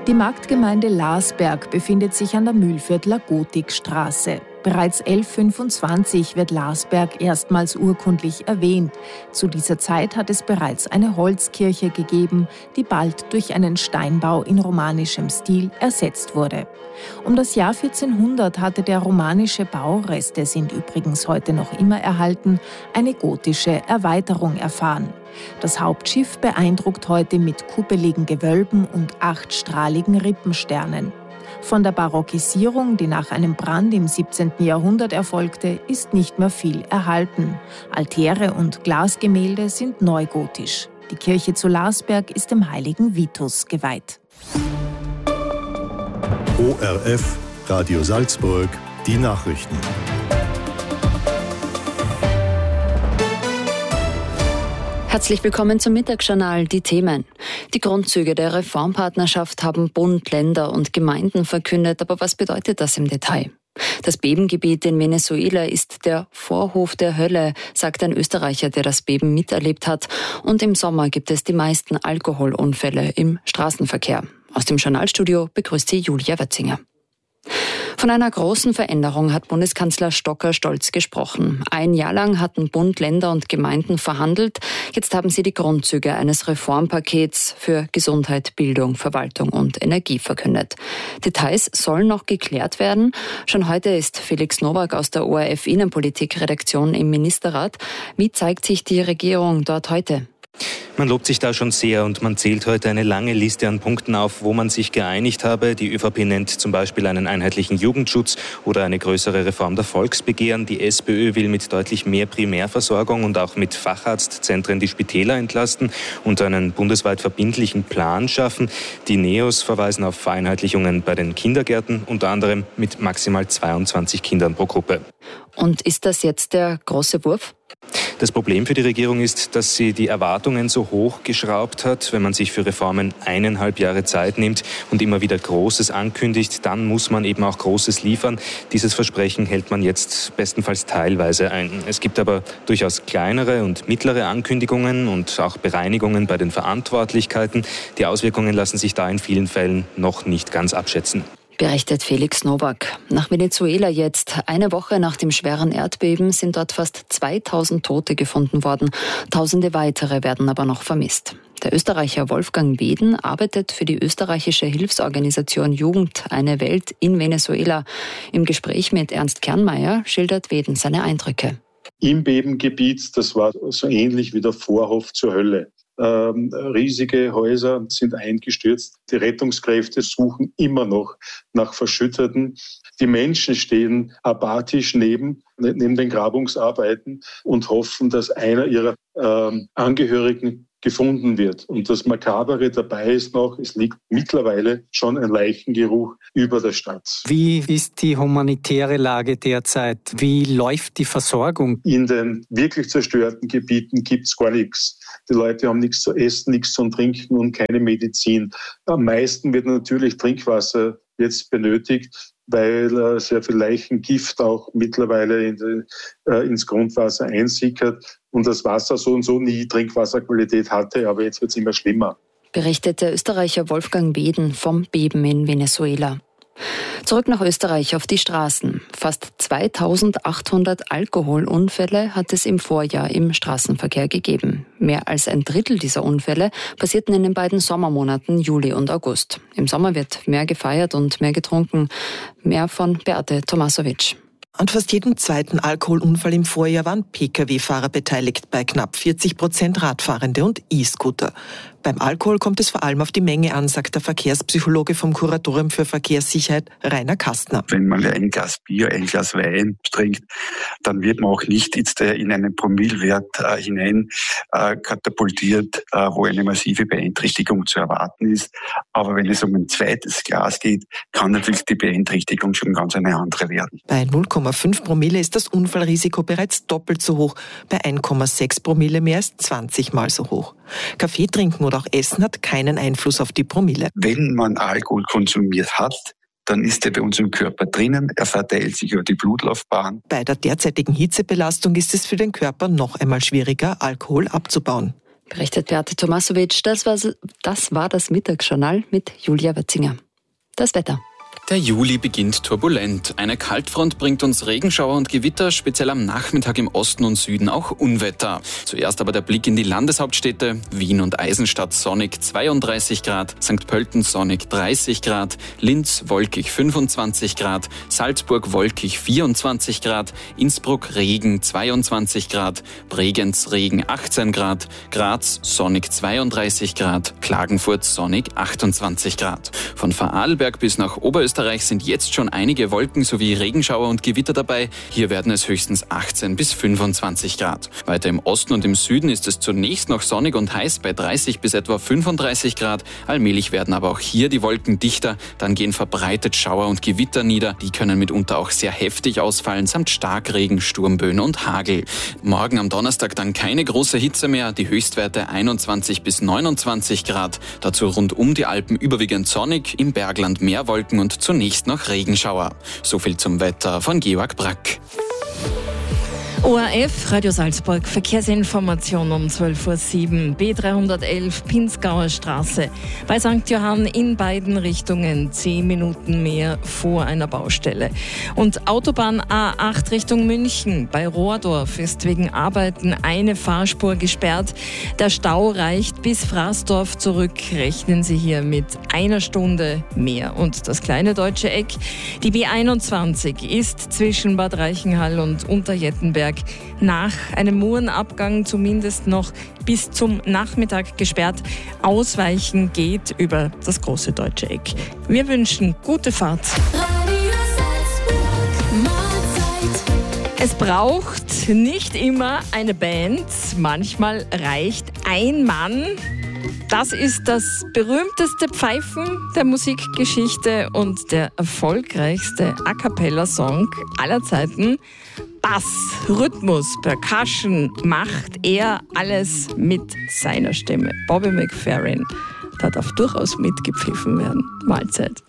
Die Marktgemeinde Larsberg befindet sich an der Mühlviertler Gotikstraße. Bereits 1125 wird Larsberg erstmals urkundlich erwähnt. Zu dieser Zeit hat es bereits eine Holzkirche gegeben, die bald durch einen Steinbau in romanischem Stil ersetzt wurde. Um das Jahr 1400 hatte der romanische Bau, Reste sind übrigens heute noch immer erhalten, eine gotische Erweiterung erfahren. Das Hauptschiff beeindruckt heute mit kuppeligen Gewölben und 8strahligen Rippensternen. Von der Barockisierung, die nach einem Brand im 17. Jahrhundert erfolgte, ist nicht mehr viel erhalten. Altäre und Glasgemälde sind neugotisch. Die Kirche zu Larsberg ist dem heiligen Vitus geweiht. ORF, Radio Salzburg, die Nachrichten. Herzlich willkommen zum Mittagsjournal. Die Themen. Die Grundzüge der Reformpartnerschaft haben Bund, Länder und Gemeinden verkündet. Aber was bedeutet das im Detail? Das Bebengebiet in Venezuela ist der Vorhof der Hölle, sagt ein Österreicher, der das Beben miterlebt hat. Und im Sommer gibt es die meisten Alkoholunfälle im Straßenverkehr. Aus dem Journalstudio begrüßt sie Julia Wetzinger. Von einer großen Veränderung hat Bundeskanzler Stocker stolz gesprochen. Ein Jahr lang hatten Bund, Länder und Gemeinden verhandelt. Jetzt haben sie die Grundzüge eines Reformpakets für Gesundheit, Bildung, Verwaltung und Energie verkündet. Details sollen noch geklärt werden. Schon heute ist Felix Nowak aus der ORF Innenpolitik-Redaktion im Ministerrat. Wie zeigt sich die Regierung dort heute? Man lobt sich da schon sehr und man zählt heute eine lange Liste an Punkten auf, wo man sich geeinigt habe. Die ÖVP nennt zum Beispiel einen einheitlichen Jugendschutz oder eine größere Reform der Volksbegehren. Die SPÖ will mit deutlich mehr Primärversorgung und auch mit Facharztzentren die Spitäler entlasten und einen bundesweit verbindlichen Plan schaffen. Die NEOS verweisen auf Vereinheitlichungen bei den Kindergärten, unter anderem mit maximal 22 Kindern pro Gruppe. Und ist das jetzt der große Wurf? Das Problem für die Regierung ist, dass sie die Erwartungen so hoch geschraubt hat. Wenn man sich für Reformen 1,5 Jahre Zeit nimmt und immer wieder Großes ankündigt, dann muss man eben auch Großes liefern. Dieses Versprechen hält man jetzt bestenfalls teilweise ein. Es gibt aber durchaus kleinere und mittlere Ankündigungen und auch Bereinigungen bei den Verantwortlichkeiten. Die Auswirkungen lassen sich da in vielen Fällen noch nicht ganz abschätzen. Berichtet Felix Nowak. Nach Venezuela jetzt. Eine Woche nach dem schweren Erdbeben sind dort fast 2000 Tote gefunden worden. Tausende weitere werden aber noch vermisst. Der Österreicher Wolfgang Weden arbeitet für die österreichische Hilfsorganisation Jugend, eine Welt in Venezuela. Im Gespräch mit Ernst Kernmeier schildert Weden seine Eindrücke. Im Bebengebiet, das war so ähnlich wie der Vorhof zur Hölle. Riesige Häuser sind eingestürzt. Die Rettungskräfte suchen immer noch nach Verschütteten. Die Menschen stehen apathisch neben den Grabungsarbeiten und hoffen, dass einer ihrer Angehörigen gefunden wird. Und das Makabere dabei ist noch, es liegt mittlerweile schon ein Leichengeruch über der Stadt. Wie ist die humanitäre Lage derzeit? Wie läuft die Versorgung? In den wirklich zerstörten Gebieten gibt es gar nichts. Die Leute haben nichts zu essen, nichts zum Trinken und keine Medizin. Am meisten wird natürlich Trinkwasser jetzt benötigt, weil sehr viel Leichengift auch mittlerweile ins Grundwasser einsickert und das Wasser so und so nie Trinkwasserqualität hatte, aber jetzt wird es immer schlimmer. Berichtet der Österreicher Wolfgang Weden vom Beben in Venezuela. Zurück nach Österreich auf die Straßen. Fast 2800 Alkoholunfälle hat es im Vorjahr im Straßenverkehr gegeben. Mehr als ein Drittel dieser Unfälle passierten in den beiden Sommermonaten Juli und August. Im Sommer wird mehr gefeiert und mehr getrunken. Mehr von Beate Tomasowitsch. An fast jedem zweiten Alkoholunfall im Vorjahr waren Pkw-Fahrer beteiligt, bei knapp 40% Radfahrende und E-Scooter. Beim Alkohol kommt es vor allem auf die Menge an, sagt der Verkehrspsychologe vom Kuratorium für Verkehrssicherheit, Rainer Kastner. Wenn man ein Glas Bier, ein Glas Wein trinkt, dann wird man auch nicht jetzt in einen Promillewert hinein katapultiert, wo eine massive Beeinträchtigung zu erwarten ist. Aber wenn es um ein zweites Glas geht, kann natürlich die Beeinträchtigung schon ganz eine andere werden. Bei 0,5 Promille ist das Unfallrisiko bereits doppelt so hoch, bei 1,6 Promille mehr als 20 Mal so hoch. Kaffee trinken oder auch Essen hat keinen Einfluss auf die Promille. Wenn man Alkohol konsumiert hat, dann ist er bei uns im Körper drinnen, er verteilt sich über die Blutlaufbahn. Bei der derzeitigen Hitzebelastung ist es für den Körper noch einmal schwieriger, Alkohol abzubauen. Berichtet Beate Tomasovic. Das war das Mittagsjournal mit Julia Wetzinger. Das Wetter. Der Juli beginnt turbulent. Eine Kaltfront bringt uns Regenschauer und Gewitter, speziell am Nachmittag im Osten und Süden auch Unwetter. Zuerst aber der Blick in die Landeshauptstädte. Wien und Eisenstadt sonnig 32 Grad, St. Pölten sonnig 30 Grad, Linz wolkig 25 Grad, Salzburg wolkig 24 Grad, Innsbruck Regen 22 Grad, Bregenz Regen 18 Grad, Graz sonnig 32 Grad, Klagenfurt sonnig 28 Grad. Von Vorarlberg bis nach Oberösterreich sind jetzt schon einige Wolken sowie Regenschauer und Gewitter dabei. Hier werden es höchstens 18 bis 25 Grad. Weiter im Osten und im Süden ist es zunächst noch sonnig und heiß bei 30 bis etwa 35 Grad. Allmählich werden aber auch hier die Wolken dichter. Dann gehen verbreitet Schauer und Gewitter nieder. Die können mitunter auch sehr heftig ausfallen, samt Starkregen, Sturmböen und Hagel. Morgen am Donnerstag dann keine große Hitze mehr. Die Höchstwerte 21 bis 29 Grad. Dazu rund um die Alpen überwiegend sonnig, im Bergland mehr Wolken und zunächst noch Regenschauer. So viel zum Wetter von Georg Brack. ORF, Radio Salzburg, Verkehrsinformation um 12:07 Uhr, B311 Pinzgauer Straße. Bei St. Johann in beiden Richtungen 10 Minuten mehr vor einer Baustelle. Und Autobahn A8 Richtung München. Bei Rohrdorf ist wegen Arbeiten eine Fahrspur gesperrt. Der Stau reicht bis Fraßdorf zurück. Rechnen Sie hier mit einer Stunde mehr. Und das kleine deutsche Eck. Die B21 ist zwischen Bad Reichenhall und Unterjettenberg nach einem Murenabgang zumindest noch bis zum Nachmittag gesperrt. Ausweichen geht über das große deutsche Eck. Wir wünschen gute Fahrt. Es braucht nicht immer eine Band, manchmal reicht ein Mann. Das ist das berühmteste Pfeifen der Musikgeschichte und der erfolgreichste A-Cappella-Song aller Zeiten. Bass, Rhythmus, Percussion macht er alles mit seiner Stimme. Bobby McFerrin, da darf durchaus mitgepfiffen werden. Mahlzeit.